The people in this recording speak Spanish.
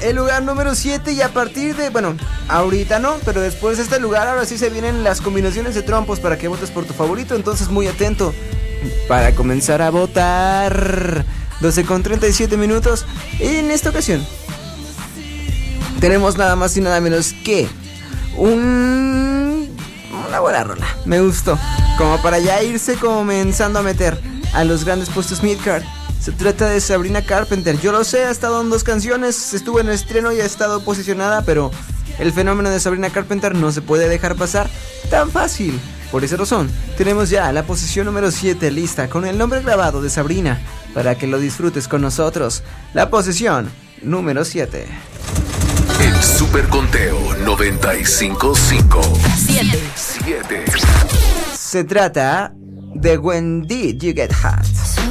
el lugar número 7 y a partir de, bueno, ahorita no, pero después de este lugar ahora sí se vienen las combinaciones de trompos para que votes por tu favorito, entonces muy atento para comenzar a votar. 12:37 y en esta ocasión tenemos nada más y nada menos que una buena rola, me gustó, como para ya irse comenzando a meter a los grandes puestos midcard. Se trata de Sabrina Carpenter. Yo lo sé, ha estado en 2 canciones, estuvo en el estreno y ha estado posicionada, pero el fenómeno de Sabrina Carpenter no se puede dejar pasar tan fácil. Por esa razón, tenemos ya la posición número 7 lista con el nombre grabado de Sabrina para que lo disfrutes con nosotros. La posición número 7. El Superconteo 95.5. 7. Se trata de When Did You Get Hot.